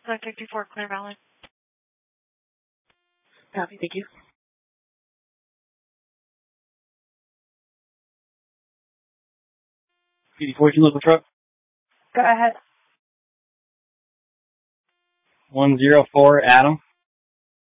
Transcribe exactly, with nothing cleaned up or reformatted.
seven fifty-four, Clear Valley. Copy, thank you. P D fourteen local truck. Go ahead. one zero four Adam.